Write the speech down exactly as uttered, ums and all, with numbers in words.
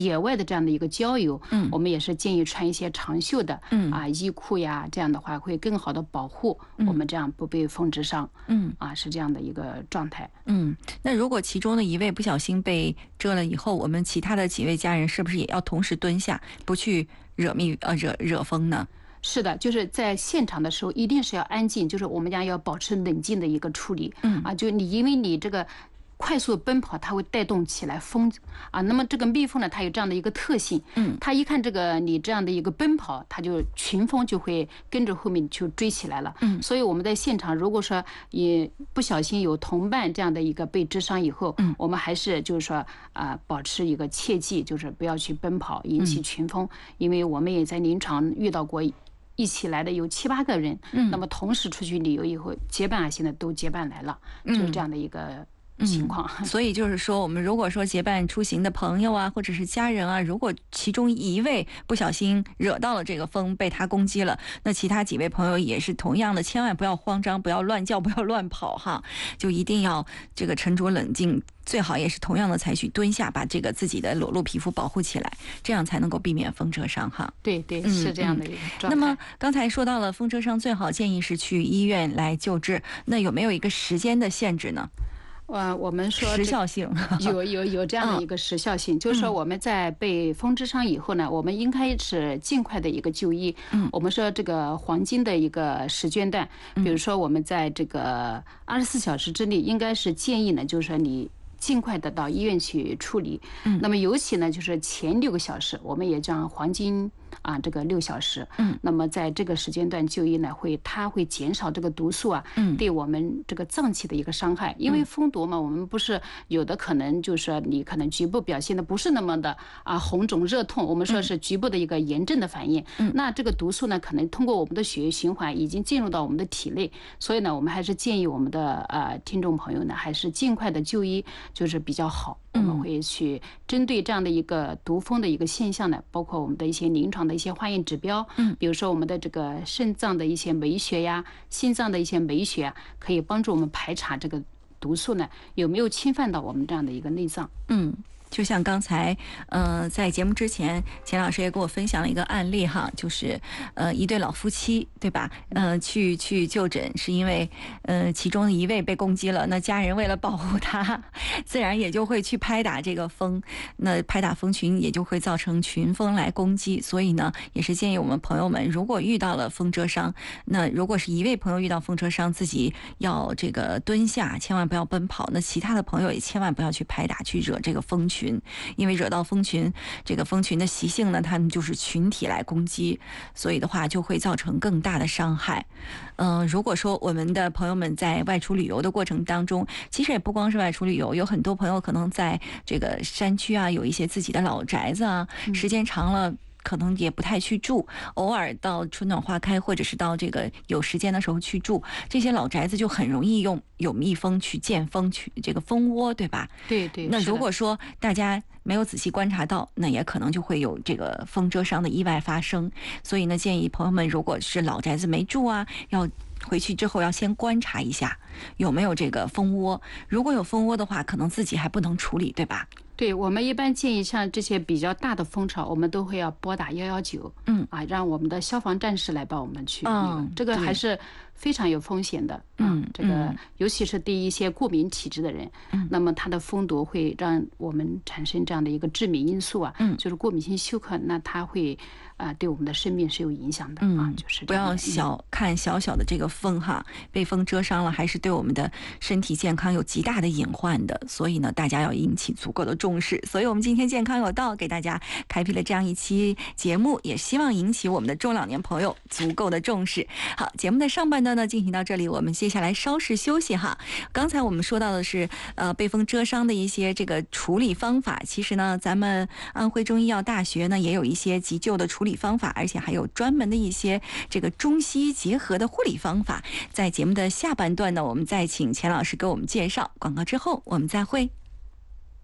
野外的这样的一个郊游，嗯，我们也是建议穿一些长袖的，嗯啊衣裤呀，这样的话会更好的保护我们，这样不被风直伤，嗯啊是这样的一个状态。 嗯，那如果其中的一位不小心被蛰了以后，我们其他的几位家人是不是也要同时蹲下，不去惹蜜呃惹惹风呢？ 是的，就是在现场的时候一定是要安静，就是我们家要保持冷静的一个处理，嗯啊，就你因为你这个快速奔跑，它会带动起来风啊。那么这个蜜蜂呢，它有这样的一个特性，嗯，它一看这个你这样的一个奔跑，它就群蜂就会跟着后面就追起来了，嗯。所以我们在现场，如果说也不小心有同伴这样的一个被蛰伤以后，嗯，我们还是就是说啊、呃，保持一个切记，就是不要去奔跑引起群蜂，因为我们也在临床遇到过。一起来的有七八个人，嗯，那么同时出去旅游以后，结伴啊，现在都结伴来了，就是这样的一个情况。 嗯、所以就是说，我们如果说结伴出行的朋友啊，或者是家人啊，如果其中一位不小心惹到了这个蜂，被它攻击了，那其他几位朋友也是同样的，千万不要慌张，不要乱叫，不要乱跑哈，就一定要这个沉着冷静。最好也是同样的采取蹲下，把这个自己的裸露皮肤保护起来，这样才能够避免风蛰伤哈。 对对，是这样的一个状态。 那么刚才说到了风蛰伤，最好建议是去医院来救治。那有没有一个时间的限制呢？ 呃，我们说时效性有有有这样的一个时效性，嗯、就是说我们在被风蛰伤以后呢，我们应该是尽快的一个就医。嗯，我们说这个黄金的一个时间段，比如说我们在这个二十四小时之内，应该是建议呢，就是说你。尽快的到医院去处理，嗯，那么尤其呢，就是前六个小时，我们也讲黄金啊，这个六小时，嗯，那么在这个时间段就医呢，会它会减少这个毒素啊，嗯，对我们这个脏器的一个伤害，因为蜂毒嘛，我们不是有的可能就是说你可能局部表现的不是那么的啊红肿热痛，我们说是局部的一个炎症的反应，嗯，那这个毒素呢，可能通过我们的血液循环已经进入到我们的体内，所以呢，我们还是建议我们的呃听众朋友呢，还是尽快的就医。就是比较好，我们会去针对这样的一个毒蜂的一个现象呢，包括我们的一些临床的一些化验指标，嗯，比如说我们的这个肾脏的一些酶血呀，心脏的一些酶血啊，可以帮助我们排查这个毒素呢有没有侵犯到我们这样的一个内脏， 嗯。就像刚才，呃，在节目之前，钱老师也给我分享了一个案例哈，就是呃一对老夫妻，对吧？呃，去去就诊是因为呃其中的一位被攻击了，那家人为了保护他，自然也就会去拍打这个蜂，那拍打蜂群也就会造成群蜂来攻击，所以呢，也是建议我们朋友们，如果遇到了蜂蛰伤，那如果是一位朋友遇到蜂蛰伤，自己要这个蹲下，千万不要奔跑，那其他的朋友也千万不要去拍打，去惹这个蜂群。因为惹到蜂群，这个蜂群的习性呢，它们就是群体来攻击，所以的话就会造成更大的伤害。嗯、呃，如果说我们的朋友们在外出旅游的过程当中，其实也不光是外出旅游，有很多朋友可能在这个山区啊，有一些自己的老宅子啊，时间长了。可能也不太去住，偶尔到春暖花开，或者是到这个有时间的时候去住，这些老宅子就很容易用有蜜蜂去建蜂去这个蜂窝，对吧？ 对对。 那如果说大家没有仔细观察到，那也可能就会有这个蜂蛰伤的意外发生。所以呢，建议朋友们，如果是老宅子没住啊，要回去之后要先观察一下有没有这个蜂窝。如果有蜂窝的话，可能自己还不能处理，对吧？ 对，我们一般建议像这些比较大的蜂巢，我们都会要拨打幺幺九，嗯啊，让我们的消防战士来帮我们去，嗯，这个还是非常有风险的，嗯，这个尤其是对一些过敏体质的人，嗯，那么它的蜂毒会让我们产生这样的一个致敏因素啊，嗯，就是过敏性休克，那它会啊、呃、对我们的生命是有影响的，嗯啊，就是不要小看小小的这个蜂哈，被蜂蛰伤了，还是对我们的身体健康有极大的隐患的，所以呢，大家要引起足够的重视。所以我们今天健康有道给大家开辟了这样一期节目，也希望引起我们的中老年朋友足够的重视。好，节目的上半段呢进行到这里，我们接下来稍事休息哈。刚才我们说到的是呃被蜂蛰伤的一些这个处理方法，其实呢咱们安徽中医药大学呢也有一些急救的处理方法，而且还有专门的一些这个中西医结合的护理方法。在节目的下半段呢，我们再请钱老师给我们介绍，广告之后我们再会。